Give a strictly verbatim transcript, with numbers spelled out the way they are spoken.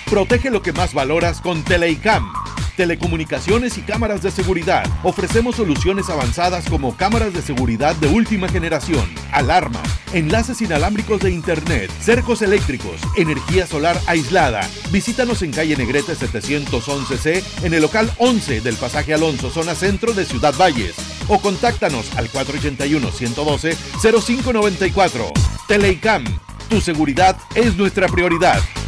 Protege lo que más valoras con Telecam. Telecomunicaciones y cámaras de seguridad. Ofrecemos soluciones avanzadas como cámaras de seguridad de última generación, alarmas, enlaces inalámbricos de internet, cercos eléctricos, energía solar aislada. Visítanos en calle Negrete setecientos once C en el local once del Pasaje Alonso, zona centro de Ciudad Valles. O contáctanos al cuatro ochenta y uno, ciento doce, cero cinco noventa y cuatro. Telecam, tu seguridad es nuestra prioridad.